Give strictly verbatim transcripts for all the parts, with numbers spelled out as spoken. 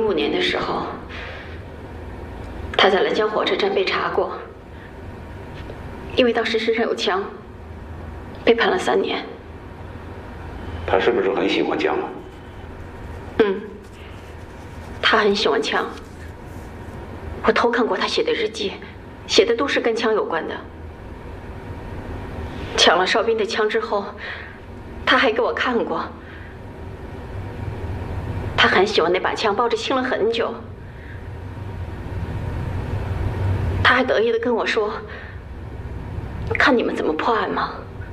五年的时候，他在兰江火车站被查过，因为当时身上有枪，被判了三年。 他是不是很喜欢枪啊？ 嗯，他很喜欢枪。我偷看过他写的日记，写的都是跟枪有关的。抢了哨兵的枪之后，他还给我看过。他很喜欢那把枪，抱着亲了很久。他还得意地跟我说：“看你们怎么破案吗？”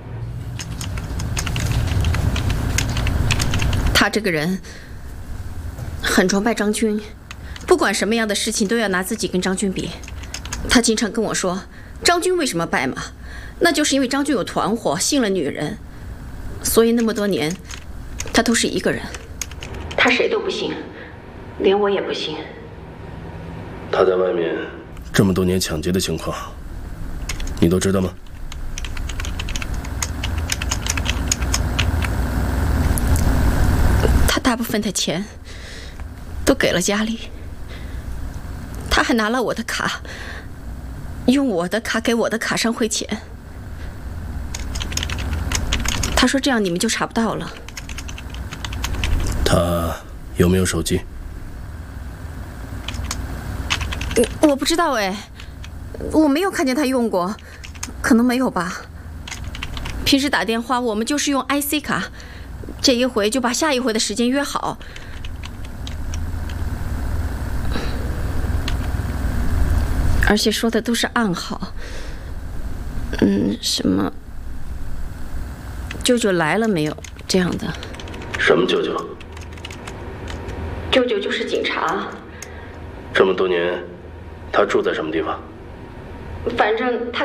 他这个人很崇拜张军，不管什么样的事情都要拿自己跟张军比。他经常跟我说，张军为什么败马，那就是因为张军有团伙，信了女人，所以那么多年他都是一个人。 他谁都不信，连我也不信。 他在外面这么多年抢劫的情况，你都知道吗？ 他大部分的钱都给了家里，他还拿了我的卡，用我的卡给我的卡上汇钱。他说这样你们就查不到了。 他有没有手机？ 我不知道哎，我没有看见他用过，可能没有吧。平时打电话我们就是用 I C 卡，这一回就把下一回的时间约好。而且说的都是暗号，嗯，什么舅舅来了没有这样的。 什么舅舅？ 舅舅就是警察。 这么多年，他住在什么地方？ 反正他